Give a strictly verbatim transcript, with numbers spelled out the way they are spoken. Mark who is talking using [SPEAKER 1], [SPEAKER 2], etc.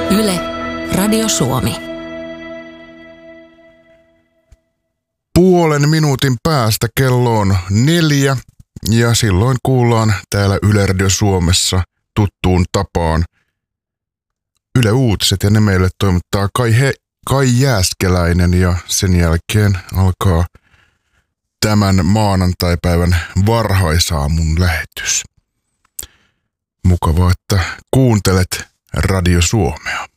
[SPEAKER 1] Yle, Radio Suomi.
[SPEAKER 2] Puolen minuutin päästä kello on neljä ja silloin kuullaan täällä Yle Radio Suomessa tuttuun tapaan Yle Uutiset ja ne meille toimittaa Kai, He, Kai Jääskeläinen ja sen jälkeen alkaa tämän maanantaipäivän varhaisaamun lähetys. Mukavaa, että kuuntelet Radio Suomea.